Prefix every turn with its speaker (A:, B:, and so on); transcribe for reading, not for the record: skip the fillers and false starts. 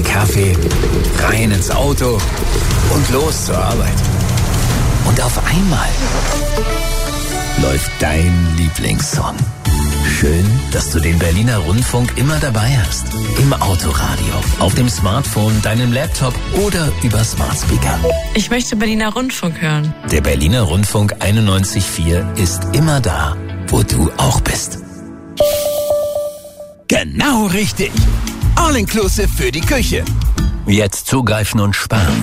A: Tasse Kaffee, rein ins Auto und los zur Arbeit. Und auf einmal läuft dein Lieblingssong. Schön, dass du den Berliner Rundfunk immer dabei hast. Im Autoradio, auf dem Smartphone, deinem Laptop oder über Smart Speaker.
B: Ich möchte Berliner Rundfunk hören.
A: Der Berliner Rundfunk 91.4 ist immer da, wo du auch bist. Genau richtig. All inclusive für die Küche. Jetzt zugreifen und sparen.